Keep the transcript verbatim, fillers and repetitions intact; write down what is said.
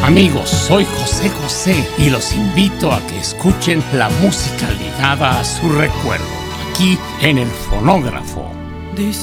Amigos, soy José José y los invito a que escuchen la música ligada a su recuerdo, aquí en el Fonógrafo.